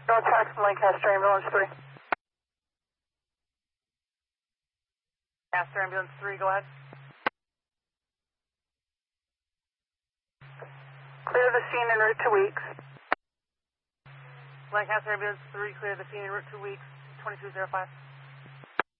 Contact from Lancaster Ambulance 3. Lancaster Ambulance 3, go ahead. Clear the scene en route to Weeks. Lancaster Ambulance 3, clear the scene en route to Weeks, 2205.